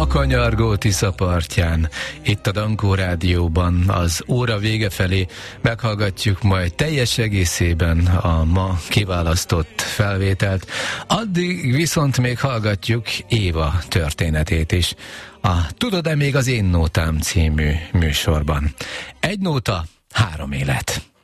a kanyargó Tisza partján, itt a Dankó Rádióban. Az óra vége felé meghallgatjuk majd teljes egészében a ma kiválasztott felvételt. Addig viszont még hallgatjuk Éva történetét is. A Tudod-e még az én nótám című műsorban. Egy nóta, 3 élet.